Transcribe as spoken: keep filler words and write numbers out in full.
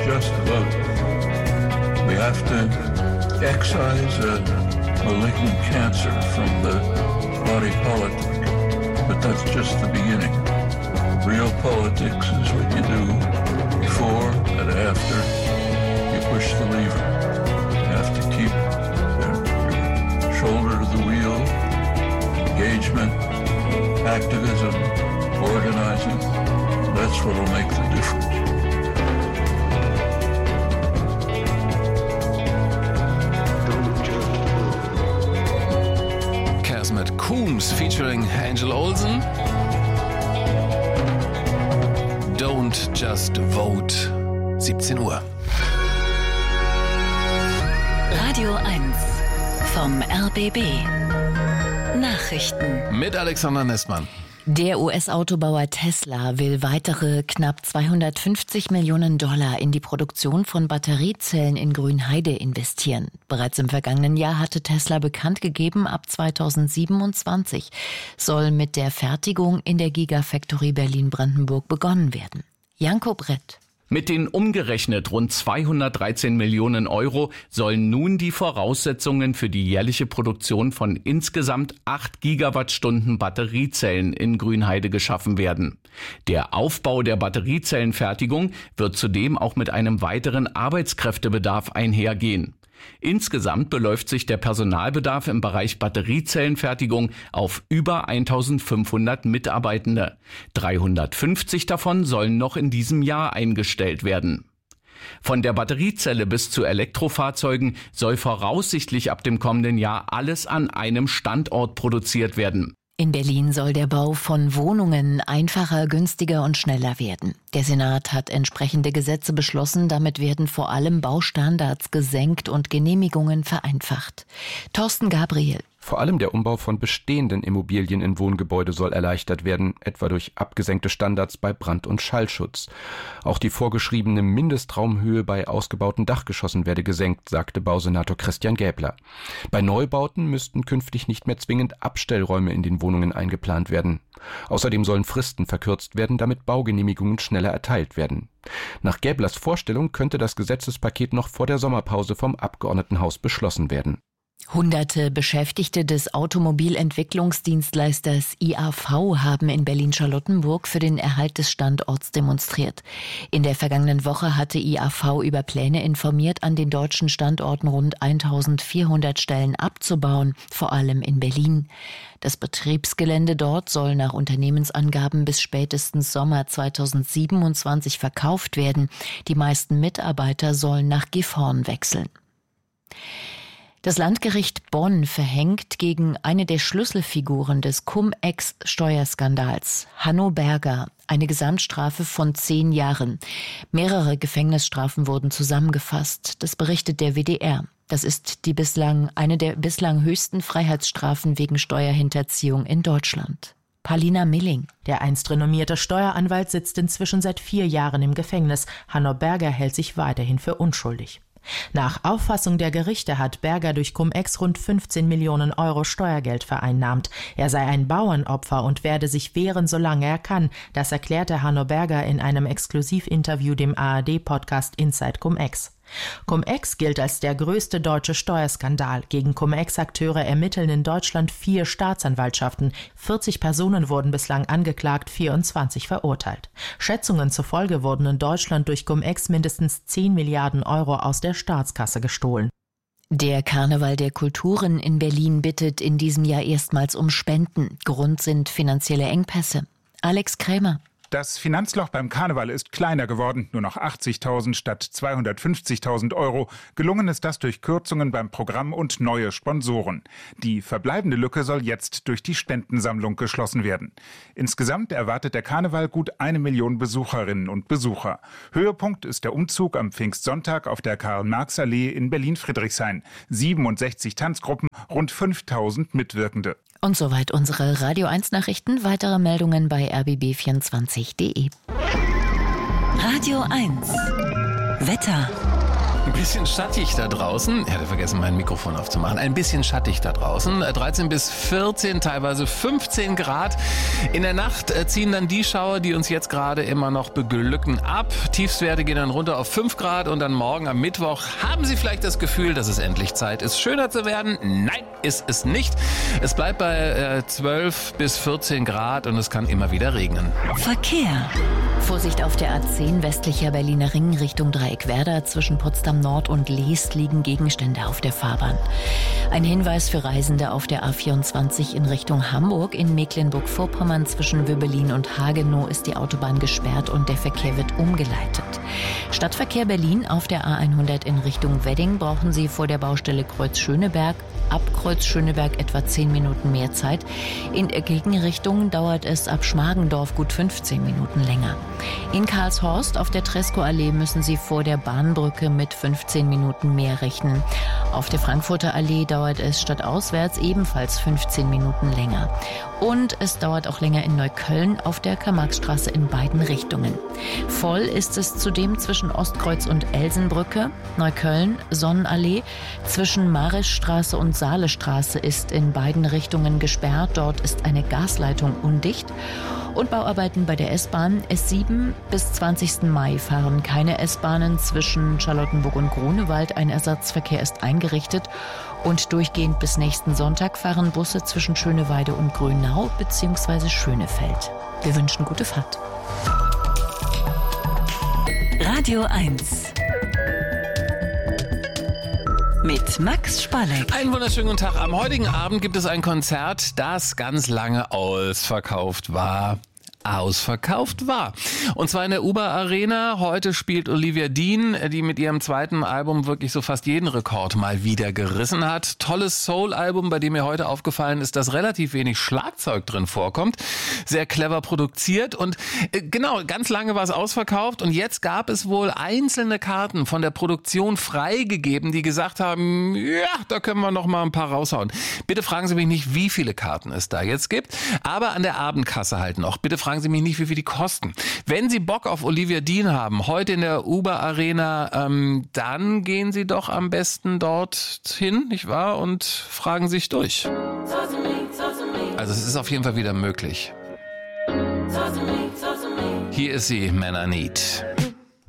just a vote. We have to excise a malignant cancer from the body politic, but that's just the beginning. Real politics is what you do before and after you push the lever. You have to keep your shoulder to the wheel, engagement, activism, organizing. That's what will make the difference. Mit Coombs featuring Angel Olsen. Don't Just Vote. siebzehn Uhr. Radio eins vom R B B. Nachrichten. Mit Alexander Nessmann. Der U S-Autobauer Tesla will weitere knapp zweihundertfünfzig Millionen Dollar in die Produktion von Batteriezellen in Grünheide investieren. Bereits im vergangenen Jahr hatte Tesla bekannt gegeben, ab zweitausendsiebenundzwanzig soll mit der Fertigung in der Gigafactory Berlin-Brandenburg begonnen werden. Janko Brett. Mit den umgerechnet rund zweihundertdreizehn Millionen Euro sollen nun die Voraussetzungen für die jährliche Produktion von insgesamt acht Gigawattstunden Batteriezellen in Grünheide geschaffen werden. Der Aufbau der Batteriezellenfertigung wird zudem auch mit einem weiteren Arbeitskräftebedarf einhergehen. Insgesamt beläuft sich der Personalbedarf im Bereich Batteriezellenfertigung auf über eintausendfünfhundert Mitarbeitende. dreihundertfünfzig davon sollen noch in diesem Jahr eingestellt werden. Von der Batteriezelle bis zu Elektrofahrzeugen soll voraussichtlich ab dem kommenden Jahr alles an einem Standort produziert werden. In Berlin soll der Bau von Wohnungen einfacher, günstiger und schneller werden. Der Senat hat entsprechende Gesetze beschlossen. Damit werden vor allem Baustandards gesenkt und Genehmigungen vereinfacht. Thorsten Gabriel. Vor allem der Umbau von bestehenden Immobilien in Wohngebäude soll erleichtert werden, etwa durch abgesenkte Standards bei Brand- und Schallschutz. Auch die vorgeschriebene Mindestraumhöhe bei ausgebauten Dachgeschossen werde gesenkt, sagte Bausenator Christian Gäbler. Bei Neubauten müssten künftig nicht mehr zwingend Abstellräume in den Wohnungen eingeplant werden. Außerdem sollen Fristen verkürzt werden, damit Baugenehmigungen schneller erteilt werden. Nach Gäblers Vorstellung könnte das Gesetzespaket noch vor der Sommerpause vom Abgeordnetenhaus beschlossen werden. Hunderte Beschäftigte des Automobilentwicklungsdienstleisters I A V haben in Berlin-Charlottenburg für den Erhalt des Standorts demonstriert. In der vergangenen Woche hatte I A V über Pläne informiert, an den deutschen Standorten rund eintausendvierhundert Stellen abzubauen, vor allem in Berlin. Das Betriebsgelände dort soll nach Unternehmensangaben bis spätestens Sommer zweitausendsiebenundzwanzig verkauft werden. Die meisten Mitarbeiter sollen nach Gifhorn wechseln. Das Landgericht Bonn verhängt gegen eine der Schlüsselfiguren des Cum-Ex-Steuerskandals, Hanno Berger, eine Gesamtstrafe von zehn Jahren. Mehrere Gefängnisstrafen wurden zusammengefasst. Das berichtet der W D R. Das ist die bislang eine der bislang höchsten Freiheitsstrafen wegen Steuerhinterziehung in Deutschland. Paulina Milling. Der einst renommierte Steueranwalt sitzt inzwischen seit vier Jahren im Gefängnis. Hanno Berger hält sich weiterhin für unschuldig. Nach Auffassung der Gerichte hat Berger durch Cum-Ex rund fünfzehn Millionen Euro Steuergeld vereinnahmt. Er sei ein Bauernopfer und werde sich wehren, solange er kann. Das erklärte Hanno Berger in einem Exklusivinterview dem A R D-Podcast Inside Cum-Ex. Cum-Ex gilt als der größte deutsche Steuerskandal. Gegen Cum-Ex-Akteure ermitteln in Deutschland vier Staatsanwaltschaften. vierzig Personen wurden bislang angeklagt, vierundzwanzig verurteilt. Schätzungen zufolge wurden in Deutschland durch Cum-Ex mindestens zehn Milliarden Euro aus der Staatskasse gestohlen. Der Karneval der Kulturen in Berlin bittet in diesem Jahr erstmals um Spenden. Grund sind finanzielle Engpässe. Alex Krämer. Das Finanzloch beim Karneval ist kleiner geworden, nur noch achtzigtausend statt zweihundertfünfzigtausend Euro. Gelungen ist das durch Kürzungen beim Programm und neue Sponsoren. Die verbleibende Lücke soll jetzt durch die Spendensammlung geschlossen werden. Insgesamt erwartet der Karneval gut eine Million Besucherinnen und Besucher. Höhepunkt ist der Umzug am Pfingstsonntag auf der Karl-Marx-Allee in Berlin-Friedrichshain. siebenundsechzig Tanzgruppen, rund fünftausend Mitwirkende. Und soweit unsere Radio eins Nachrichten. Weitere Meldungen bei r b b vierundzwanzig punkt d e. Radio eins Wetter. Ein bisschen schattig da draußen. Ich hatte vergessen, mein Mikrofon aufzumachen. Ein bisschen schattig da draußen. dreizehn bis vierzehn, teilweise fünfzehn Grad. In der Nacht ziehen dann die Schauer, die uns jetzt gerade immer noch beglücken, ab. Tiefstwerte gehen dann runter auf fünf Grad und dann morgen am Mittwoch haben Sie vielleicht das Gefühl, dass es endlich Zeit ist, schöner zu werden. Nein, ist es nicht. Es bleibt bei äh, zwölf bis vierzehn Grad und es kann immer wieder regnen. Verkehr. Vorsicht auf der A zehn westlicher Berliner Ring Richtung Dreieckwerder. Zwischen Potsdam Nord und Leest liegen Gegenstände auf der Fahrbahn. Ein Hinweis für Reisende auf der A vierundzwanzig in Richtung Hamburg. In Mecklenburg-Vorpommern zwischen Wöbbelin und Hagenow ist die Autobahn gesperrt und der Verkehr wird umgeleitet. Stadtverkehr Berlin auf der A hundert in Richtung Wedding brauchen Sie vor der Baustelle Kreuz-Schöneberg. Ab Kreuz-Schöneberg etwa zehn Minuten mehr Zeit. In der Gegenrichtung dauert es ab Schmargendorf gut fünfzehn Minuten länger. In Karlshorst auf der Tresco-Allee müssen Sie vor der Bahnbrücke mit fünfzehn Minuten mehr rechnen. Auf der Frankfurter Allee dauert es stadtauswärts ebenfalls fünfzehn Minuten länger. Und es dauert auch länger in Neukölln auf der Karl-Marx-Straße in beiden Richtungen. Voll ist es zudem zwischen Ostkreuz und Elsenbrücke, Neukölln, Sonnenallee. Zwischen Marischstraße und Saalestraße ist in beiden Richtungen gesperrt. Dort ist eine Gasleitung undicht. Und Bauarbeiten bei der S-Bahn. S sieben bis zwanzigsten Mai fahren keine S-Bahnen zwischen Charlottenburg und Grunewald. Ein Ersatzverkehr ist eingerichtet. Und durchgehend bis nächsten Sonntag fahren Busse zwischen Schöneweide und Grünau bzw. Schönefeld. Wir wünschen gute Fahrt. Radio eins mit Max Spalleck. Einen wunderschönen guten Tag. Am heutigen Abend gibt es ein Konzert, das ganz lange ausverkauft war. ausverkauft war. Und zwar in der Uber Arena. Heute spielt Olivia Dean, die mit ihrem zweiten Album wirklich so fast jeden Rekord mal wieder gerissen hat. Tolles Soul-Album, bei dem mir heute aufgefallen ist, dass relativ wenig Schlagzeug drin vorkommt. Sehr clever produziert und äh, genau, ganz lange war es ausverkauft und jetzt gab es wohl einzelne Karten von der Produktion freigegeben, die gesagt haben, ja, da können wir noch mal ein paar raushauen. Bitte fragen Sie mich nicht, wie viele Karten es da jetzt gibt, aber an der Abendkasse halt noch. Bitte fragen Sie mich nicht, wie viel die kosten. Wenn Sie Bock auf Olivia Dean haben, heute in der Uber Arena, ähm, dann gehen Sie doch am besten dorthin, nicht wahr? Und fragen sich durch. Also es ist auf jeden Fall wieder möglich. Hier ist sie, Man I Need.